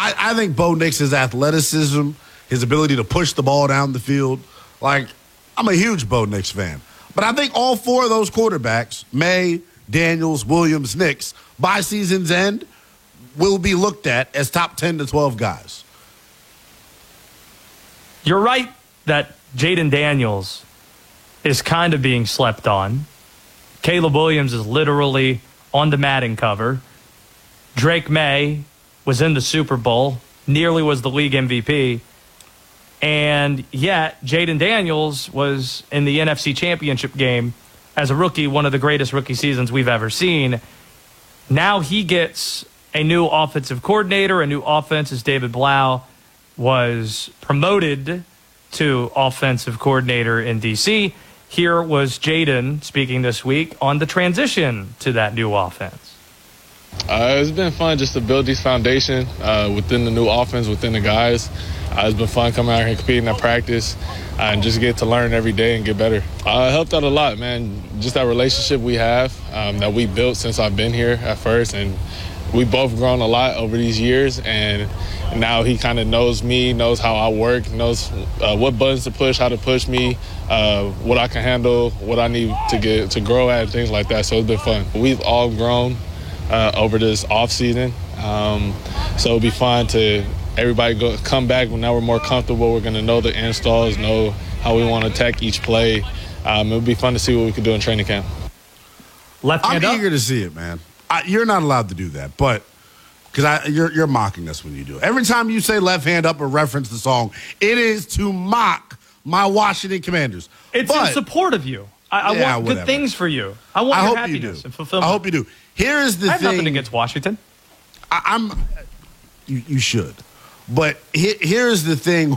I think Bo Nix's athleticism, his ability to push the ball down the field, like, I'm a huge Bo Nix fan. But I think all four of those quarterbacks, May, Daniels, Williams, Nix, by season's end, will be looked at as top 10 to 12 guys. You're right that Jayden Daniels is kind of being slept on. Caleb Williams is literally on the Madden cover. Drake May was in the Super Bowl, nearly was the league MVP. And yet, Jayden Daniels was in the NFC Championship game as a rookie, one of the greatest rookie seasons we've ever seen. Now he gets a new offensive coordinator, a new offense, as David Blau was promoted to offensive coordinator in D.C. Here was Jayden speaking this week on the transition to that new offense. It's been fun just to build this foundation within the new offense, within the guys. It's been fun coming out here and competing at practice and just get to learn every day and get better. It helped out a lot, man. Just that relationship we have that we built since I've been here at first. And we both grown a lot over these years. And now he kind of knows me, knows how I work, knows what buttons to push, how to push me, what I can handle, what I need to grow at, and things like that. So it's been fun. We've all grown over this offseason. So it'll be fun to everybody come back when now we're more comfortable. We're going to know the installs, know how we want to attack each play. It'll be fun to see what we can do in training camp. I'm eager to see it, man. You're not allowed to do that, but because you're mocking us when you do it. Every time you say left hand up or reference the song, it is to mock my Washington Commanders. It's in support of you. I want good things for you. I want your happiness and fulfillment. I hope you do. Here is the thing. I have nothing against Washington. You should. But here's the thing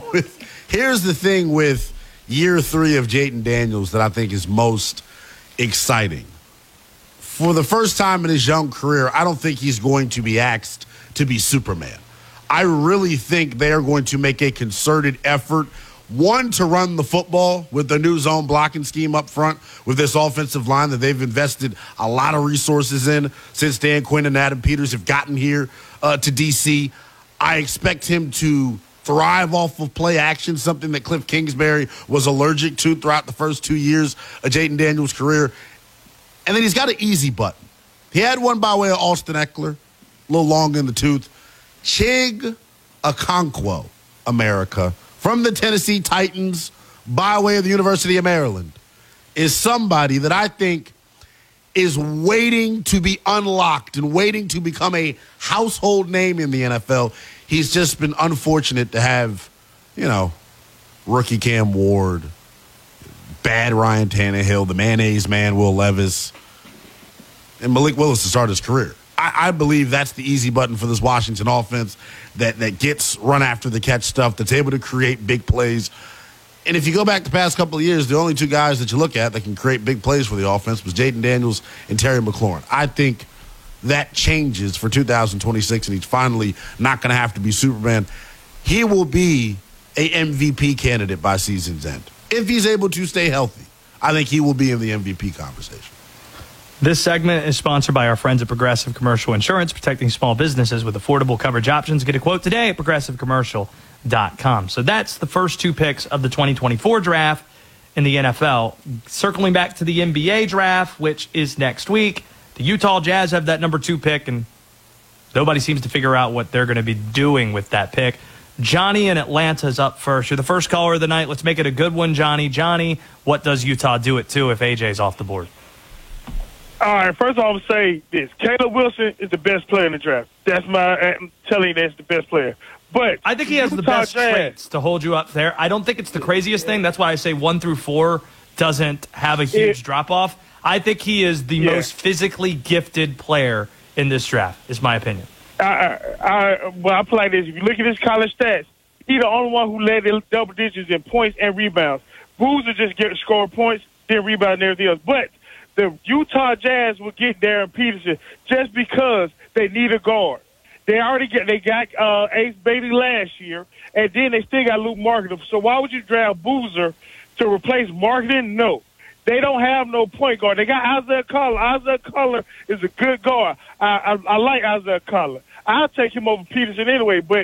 with year 3 of Jayden Daniels that I think is most exciting. For the first time in his young career, I don't think he's going to be asked to be Superman. I really think they are going to make a concerted effort, one, to run the football with the new zone blocking scheme up front with this offensive line that they've invested a lot of resources in since Dan Quinn and Adam Peters have gotten here to D.C. I expect him to thrive off of play action, something that Cliff Kingsbury was allergic to throughout the first 2 years of Jayden Daniels' career. And then he's got an easy button. He had one by way of Austin Eckler, a little long in the tooth. Chig Okonkwo, America, from the Tennessee Titans by way of the University of Maryland, is somebody that I think is waiting to be unlocked and waiting to become a household name in the NFL. He's just been unfortunate to have, rookie Cam Ward, bad Ryan Tannehill, the mayonnaise man Will Levis, and Malik Willis to start his career. I believe that's the easy button for this Washington offense that gets run after the catch stuff, that's able to create big plays. And if you go back the past couple of years, the only two guys that you look at that can create big plays for the offense was Jayden Daniels and Terry McLaurin. I think that changes for 2026, and he's finally not going to have to be Superman. He will be a MVP candidate by season's end. If he's able to stay healthy, I think he will be in the MVP conversation. This segment is sponsored by our friends at Progressive Commercial Insurance, protecting small businesses with affordable coverage options. Get a quote today at progressivecommercial.com. So that's the first two picks of the 2024 draft in the NFL. Circling back to the NBA draft, which is next week, the Utah Jazz have that number 2 pick, and nobody seems to figure out what they're going to be doing with that pick. Johnny in Atlanta is up first. You're the first caller of the night. Let's make it a good one, Johnny. Johnny, what does Utah do it to if AJ's off the board? All right, first of all, I'm going to say this. Caleb Wilson is the best player in the draft. I'm telling you that's the best player. But I think he has the best traits to hold you up there. I don't think it's the craziest thing. That's why I say 1 through 4 doesn't have a huge drop-off. I think he is the most physically gifted player in this draft, is my opinion. I play like this. If you look at his college stats, he's the only one who led the double digits in points and rebounds. Boozer just score points, then rebound and everything else. But the Utah Jazz will get Darren Peterson just because they need a guard. They got Ace Bailey last year, and then they still got Luke Marketing. So why would you draft Boozer to replace Marketing? No. They don't have no point guard. They got Isaiah Collar. Isaiah Collar is a good guard. I like Isaiah Collar. I'll take him over Peterson anyway, but